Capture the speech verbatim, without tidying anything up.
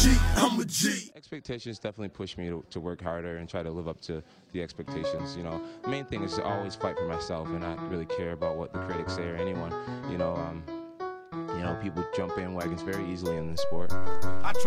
G, I'm a G. Expectations definitely push me to, to work harder and try to live up to the expectations. You know, the main thing is to always fight for myself and not really care about what the critics say or anyone. You know, um, you know, people jump bandwagons very easily in this sport.